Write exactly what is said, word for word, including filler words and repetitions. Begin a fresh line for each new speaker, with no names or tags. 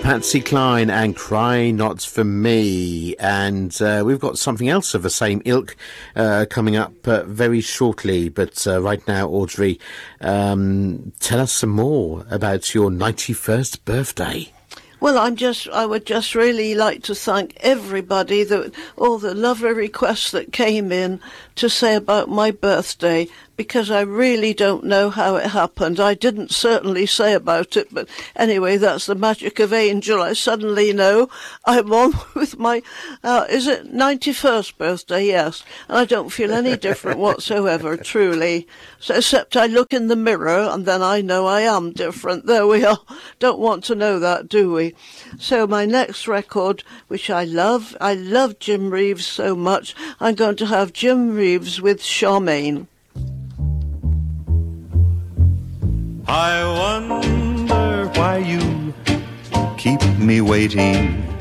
Patsy Cline and Cry Not For Me. And uh, we've got something else of the same ilk uh, coming up uh, very shortly. But uh, right now, Audrey, um, tell us some more about your ninety-first birthday.
Well, I'm just, I would just really like to thank everybody, that all the lovely requests that came in to say about my birthday, because I really don't know how it happened. I didn't certainly say about it, but anyway, that's the magic of Angel. I suddenly know I'm on with my, uh, is it ninety-first birthday? Yes. And I don't feel any different whatsoever, truly. So, except I look in the mirror and then I know I am different. There we are. Don't want to know that, do we? So my next record, which I love, I love Jim Reeves so much, I'm going to have Jim Reeves with Charmaine.
I wonder why you keep me waiting.